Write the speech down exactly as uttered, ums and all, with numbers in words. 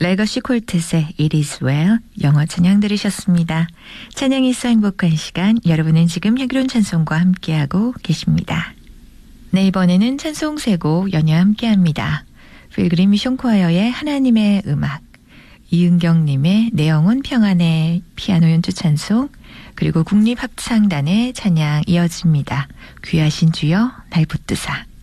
레거시 콜텟의 It is well 영어 찬양 들으셨습니다. 찬양이 있어 행복한 시간, 여러분은 지금 향기로운 찬송과 함께하고 계십니다. 네, 이번에는 찬송 세 곡 연이어 함께합니다. 필그림 미션 콰이어의 하나님의 음악, 이은경님의 내 영혼 평안의 피아노 연주 찬송, 그리고 국립합창단의 찬양 이어집니다. 귀하신 주여 날 붙드사.